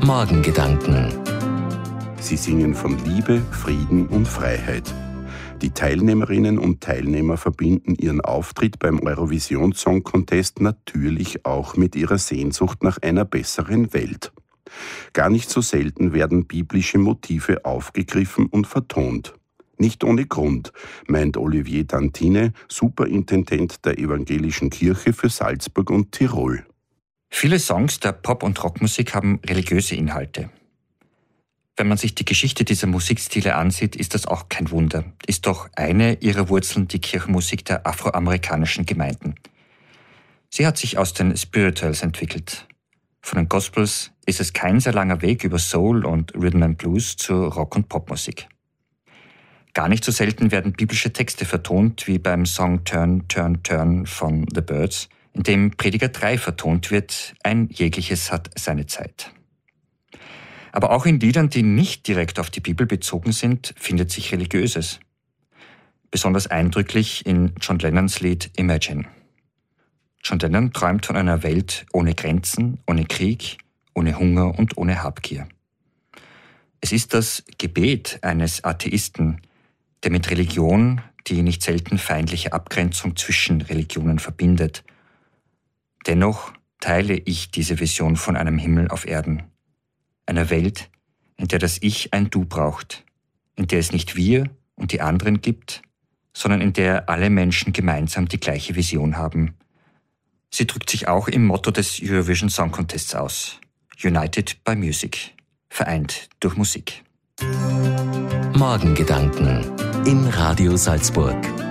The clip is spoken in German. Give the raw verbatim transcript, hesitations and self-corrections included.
Morgengedanken. Sie singen von Liebe, Frieden und Freiheit. Die Teilnehmerinnen und Teilnehmer verbinden ihren Auftritt beim Eurovision Song Contest natürlich auch mit ihrer Sehnsucht nach einer besseren Welt. Gar nicht so selten werden biblische Motive aufgegriffen und vertont. Nicht ohne Grund, meint Olivier Dantine, Superintendent der Evangelischen Kirche für Salzburg und Tirol. Viele Songs der Pop- und Rockmusik haben religiöse Inhalte. Wenn man sich die Geschichte dieser Musikstile ansieht, ist das auch kein Wunder. Ist doch eine ihrer Wurzeln die Kirchenmusik der afroamerikanischen Gemeinden. Sie hat sich aus den Spirituals entwickelt. Von den Gospels ist es kein sehr langer Weg über Soul und Rhythm and Blues zur Rock- und Popmusik. Gar nicht so selten werden biblische Texte vertont, wie beim Song Turn, Turn, Turn von The Byrds, in dem Prediger drei vertont wird, ein jegliches hat seine Zeit. Aber auch in Liedern, die nicht direkt auf die Bibel bezogen sind, findet sich Religiöses. Besonders eindrücklich in John Lennons Lied Imagine. John Lennon träumt von einer Welt ohne Grenzen, ohne Krieg, ohne Hunger und ohne Habgier. Es ist das Gebet eines Atheisten, der mit Religion die nicht selten feindliche Abgrenzung zwischen Religionen verbindet. Dennoch teile ich diese Vision von einem Himmel auf Erden. Einer Welt, in der das Ich ein Du braucht, in der es nicht wir und die anderen gibt, sondern in der alle Menschen gemeinsam die gleiche Vision haben. Sie drückt sich auch im Motto des Eurovision Song Contests aus. United by Music. Vereint durch Musik. Morgengedanken in Radio Salzburg.